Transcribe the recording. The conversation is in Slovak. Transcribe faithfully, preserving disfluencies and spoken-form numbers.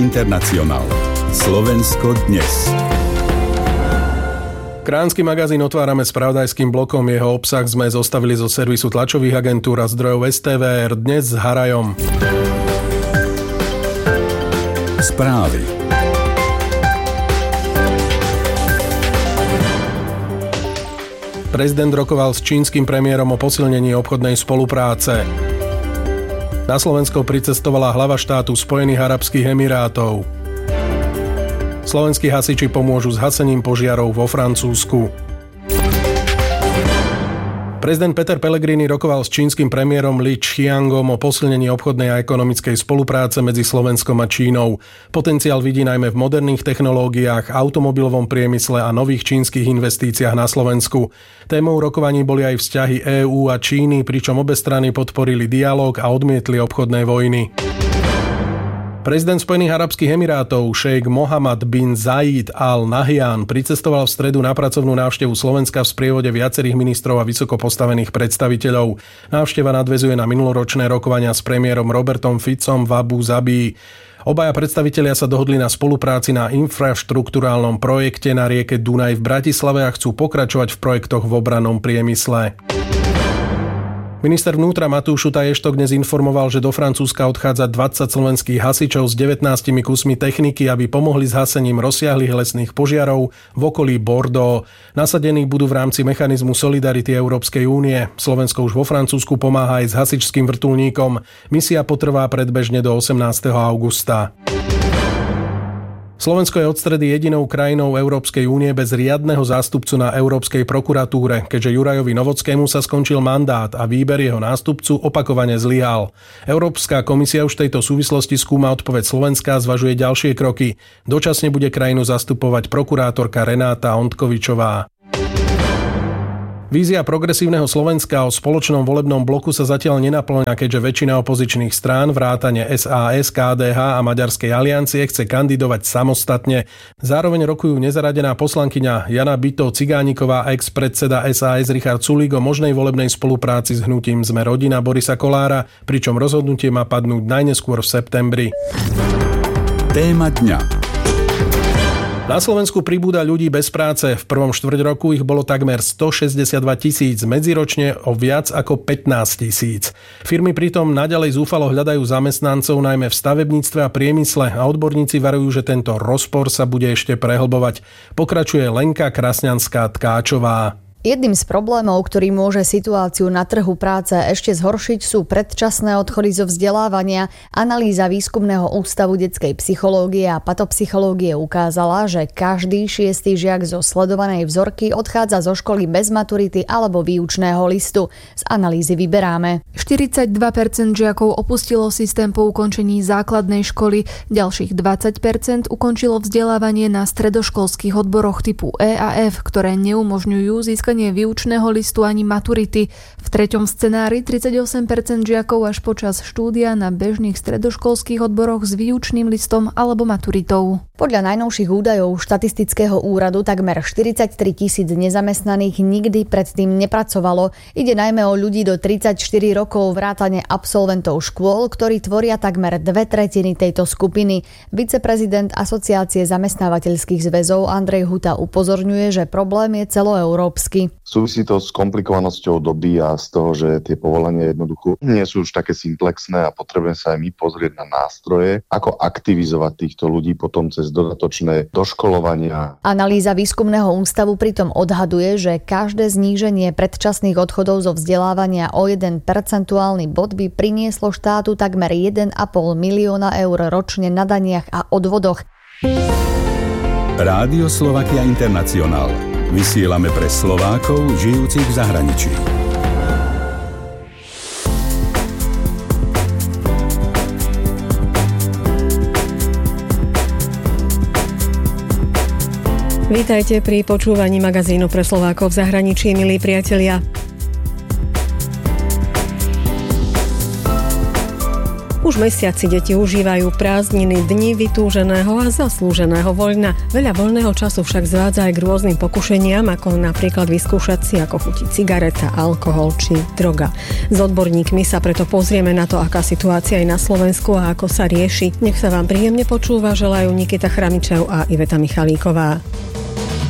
Internacionál. Slovensko dnes. Kránsky magazín otvárame spravodajským blokom. Jeho obsah sme zostavili zo servisu tlačových agentúr a zdrojov es té vé er. Dnes s Harajom. Správy. Prezident rokoval s čínskym premiérom o posilnení obchodnej spolupráce. Na Slovensko pricestovala hlava štátu Spojených arabských emirátov. Slovenskí hasiči pomôžu s hasením požiarov vo Francúzsku. Prezident Peter Pellegrini rokoval s čínskym premiérom Li Qiangom o posilnení obchodnej a ekonomickej spolupráce medzi Slovenskom a Čínou. Potenciál vidí najmä v moderných technológiách, automobilovom priemysle a nových čínskych investíciách na Slovensku. Témou rokovaní boli aj vzťahy EÚ a Číny, pričom obe strany podporili dialóg a odmietli obchodné vojny. Prezident Spojených arabských emirátov šejk Mohammed bin Zayed Al Nahyan pricestoval v stredu na pracovnú návštevu Slovenska v sprievode viacerých ministrov a vysoko postavených predstaviteľov. Návšteva nadväzuje na minuloročné rokovania s premiérom Robertom Ficom v Abu Zabii. Obaja predstavitelia sa dohodli na spolupráci na infraštruktúrálnom projekte na rieke Dunaj v Bratislave a chcú pokračovať v projektoch v obrannom priemysle. Minister vnútra Matúš Šutaj-Eštok dnes informoval, že do Francúzska odchádza dvadsať slovenských hasičov s devätnástimi kusmi techniky, aby pomohli s hasením rozsiahlych lesných požiarov v okolí Bordeaux. Nasadení budú v rámci mechanizmu Solidarity Európskej únie. Slovensko už vo Francúzsku pomáha aj s hasičským vrtuľníkom. Misia potrvá predbežne do osemnásteho augusta. Slovensko je od stredy jedinou krajinou Európskej únie bez riadneho zástupcu na Európskej prokuratúre, keďže Jurajovi Novockému sa skončil mandát a výber jeho nástupcu opakovane zlyhal. Európska komisia už v tejto súvislosti skúma odpoveď Slovenska a zvažuje ďalšie kroky. Dočasne bude krajinu zastupovať prokurátorka Renáta Ondkovičová. Vízia progresívneho Slovenska o spoločnom volebnom bloku sa zatiaľ nenapĺňa, keďže väčšina opozičných strán vrátane es a es, ká dé há a Maďarskej aliancie chce kandidovať samostatne. Zároveň rokujú nezaradená poslankyňa Jana Bito-Cigániková a ex-predseda es a es Richard Sulík o možnej volebnej spolupráci s hnutím Sme rodina Borisa Kollára, pričom rozhodnutie má padnúť najneskôr v septembri. Téma dňa. Na Slovensku pribúda ľudí bez práce. V prvom štvrť roku ich bolo takmer stošesťdesiatdva tisíc, medziročne o viac ako pätnásť tisíc. Firmy pritom naďalej zúfalo hľadajú zamestnancov najmä v stavebníctve a priemysle a odborníci varujú, že tento rozpor sa bude ešte prehlbovať. Pokračuje Lenka Krasňanská-Tkáčová. Jedným z problémov, ktorý môže situáciu na trhu práce ešte zhoršiť, sú predčasné odchody zo vzdelávania. Analýza Výskumného ústavu detskej psychológie a patopsychológie ukázala, že každý šiestý žiak zo sledovanej vzorky odchádza zo školy bez maturity alebo výučného listu. Z analýzy vyberáme. štyridsaťdva percent žiakov opustilo systém po ukončení základnej školy, ďalších dvadsať percent ukončilo vzdelávanie na stredoškolských odboroch typu é a ef, ktoré neumožňujú získať výučného listu ani maturity. V treťom scenári tridsaťosem percent žiakov až počas štúdia na bežných stredoškolských odboroch s výučným listom alebo maturitou. Podľa najnovších údajov štatistického úradu takmer štyridsaťtri tisíc nezamestnaných nikdy predtým nepracovalo. Ide najmä o ľudí do tridsaťštyri rokov vrátane absolventov škôl, ktorí tvoria takmer dve tretiny tejto skupiny. Viceprezident Asociácie zamestnávateľských zväzov Andrej Huta upozorňuje, že problém je celoeurópsky. Súvisí to s komplikovanosťou doby a z toho, že tie povolania jednoducho nie sú už také simplexné a potrebujeme sa aj my pozrieť na nástroje, ako aktivizovať týchto ľudí potom cez dodatočné doškolovania. Analýza Výskumného ústavu pritom odhaduje, že každé zníženie predčasných odchodov zo vzdelávania o jeden percentuálny bod by prinieslo štátu takmer jeden a pol milióna eur ročne na daniach a odvodoch. Rádio Slovakia Internacionál. Vysielame pre Slovákov žijúcich v zahraničí. Vítajte pri počúvaní magazínu pre Slovákov v zahraničí, milí priatelia. Už mesiaci deti užívajú prázdniny, dni vytúženého a zaslúženého voľna. Veľa voľného času však zvádza aj k rôznym pokušeniam, ako napríklad vyskúšať si, ako chutí cigareta, alkohol či droga. S odborníkmi sa preto pozrieme na to, aká situácia je na Slovensku a ako sa rieši. Nech sa vám príjemne počúva, želajú Nikita Chramičev a Iveta Michalíková.